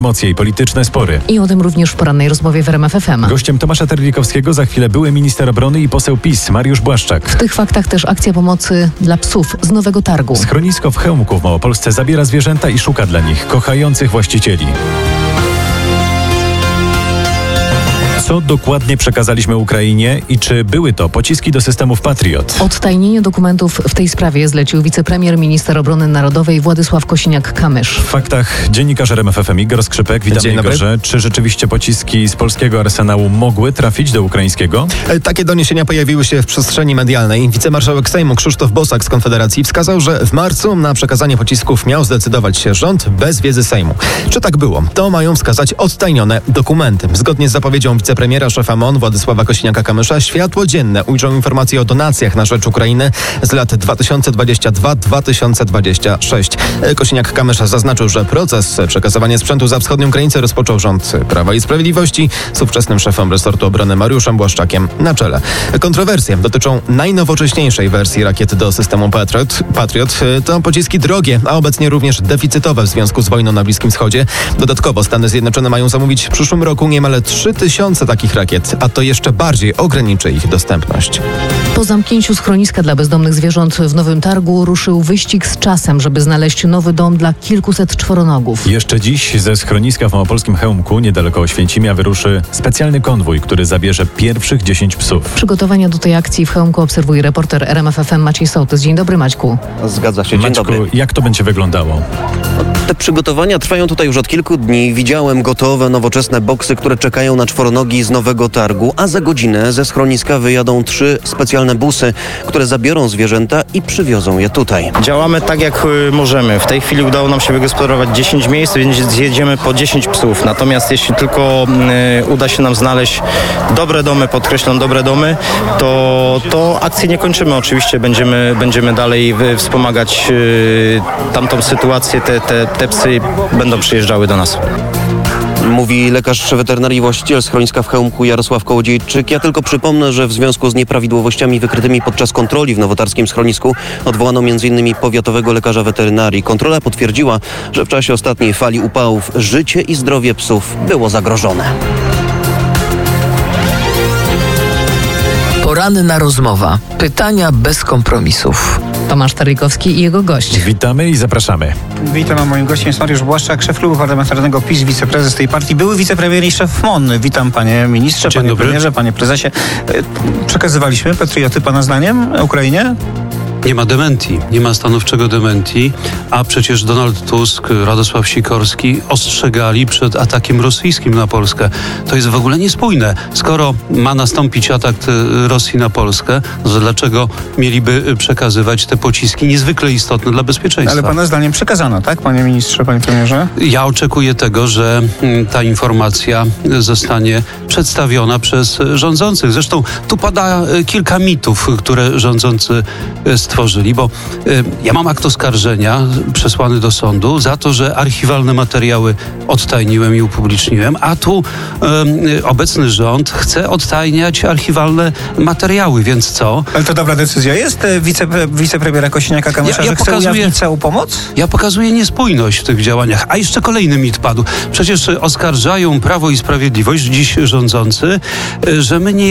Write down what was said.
Emocje i polityczne spory. I o tym również w porannej rozmowie w RMF FM. Gościem Tomasza Terlikowskiego za chwilę były minister obrony i poseł PiS Mariusz Błaszczak. W tych faktach też akcja pomocy dla psów z Nowego Targu. Schronisko w Chełmku w Małopolsce zabiera zwierzęta i szuka dla nich kochających właścicieli. Co dokładnie przekazaliśmy Ukrainie i czy były to pociski do systemów Patriot? Odtajnienie dokumentów w tej sprawie zlecił wicepremier, minister obrony narodowej Władysław Kosiniak-Kamysz. W faktach dziennikarz RMF FM Igor Skrzypek. Witam Igorze. Czy rzeczywiście pociski z polskiego arsenału mogły trafić do ukraińskiego? Takie doniesienia pojawiły się w przestrzeni medialnej. Wicemarszałek Sejmu Krzysztof Bosak z Konfederacji wskazał, że w marcu na przekazanie pocisków miał zdecydować się rząd bez wiedzy Sejmu. Czy tak było? To mają wskazać odtajnione dokumenty. Zgodnie z zapowiedzią wicepremiera, szefa MON Władysława Kosiniaka-Kamysza, światło dzienne ujrzą informacje o donacjach na rzecz Ukrainy z lat 2022-2026. Kosiniak-Kamysza zaznaczył, że proces przekazywania sprzętu za wschodnią granicę rozpoczął rząd Prawa i Sprawiedliwości z ówczesnym szefem resortu obrony Mariuszem Błaszczakiem na czele. Kontrowersje dotyczą najnowocześniejszej wersji rakiet do systemu Patriot. To pociski drogie, a obecnie również deficytowe w związku z wojną na Bliskim Wschodzie. Dodatkowo Stany Zjednoczone mają zamówić w przyszłym roku niemal 3000 takich rakiet, a to jeszcze bardziej ograniczy ich dostępność. Po zamknięciu schroniska dla bezdomnych zwierząt w Nowym Targu ruszył wyścig z czasem, żeby znaleźć nowy dom dla kilkuset czworonogów. Jeszcze dziś ze schroniska w małopolskim Chełmku, niedaleko Oświęcimia, wyruszy specjalny konwój, który zabierze pierwszych 10 psów. Przygotowania do tej akcji w Chełmku obserwuje reporter RMF FM Maciej Sołtys. Dzień dobry, Maćku. Zgadza się, dzień Maćku, dobry. jak to będzie wyglądało? Te przygotowania trwają tutaj już od kilku dni. Widziałem gotowe, nowoczesne boksy, które czekają na czworonogi z Nowego Targu, a za godzinę ze schroniska wyjadą 3 specjalne busy, które zabiorą zwierzęta i przywiozą je tutaj. Działamy tak, jak możemy. W tej chwili udało nam się wygospodarować 10 miejsc, więc zjedziemy po 10 psów. Natomiast jeśli tylko uda się nam znaleźć dobre domy, podkreślam dobre domy, to akcji nie kończymy. Oczywiście będziemy dalej wspomagać tamtą sytuację. Te psy będą przyjeżdżały do nas. Mówi lekarz weterynarii i właściciel schroniska w Chełmku Jarosław Kołodziejczyk. Ja tylko przypomnę, że w związku z nieprawidłowościami wykrytymi podczas kontroli w nowotarskim schronisku odwołano m.in. powiatowego lekarza weterynarii. Kontrola potwierdziła, że w czasie ostatniej fali upałów życie i zdrowie psów było zagrożone. Poranna rozmowa. Pytania bez kompromisów. Tomasz Terlikowski i jego gość. Witamy i zapraszamy. Witam, a moim gościem jest Mariusz Błaszczak, szef klubu parlamentarnego PiS, wiceprezes tej partii, były wicepremier i szef MON. Witam panie ministrze, Dzień panie dobry. premierze, panie prezesie. Przekazywaliśmy patrioty pana zdaniem Ukrainie? Nie ma dementi, nie ma stanowczego dementi, a przecież Donald Tusk, Radosław Sikorski ostrzegali przed atakiem rosyjskim na Polskę. To jest w ogóle niespójne. Skoro ma nastąpić atak Rosji na Polskę, to dlaczego mieliby przekazywać te pociski niezwykle istotne dla bezpieczeństwa? Ale pana zdaniem przekazano, tak, panie ministrze, panie premierze? Ja oczekuję tego, że ta informacja zostanie przedstawiona przez rządzących. Zresztą tu pada kilka mitów, które rządzący stworzyli, bo ja mam akt oskarżenia przesłany do sądu za to, że archiwalne materiały odtajniłem i upubliczniłem, a tu obecny rząd chce odtajniać archiwalne materiały, więc co? Ale to dobra decyzja jest wicepremiera Kosiniaka-Kamysza, że chce ujawnić całą pomoc? Ja pokazuję niespójność w tych działaniach. A jeszcze kolejny mit padł. Przecież oskarżają Prawo i Sprawiedliwość, dziś rządzący, że my nie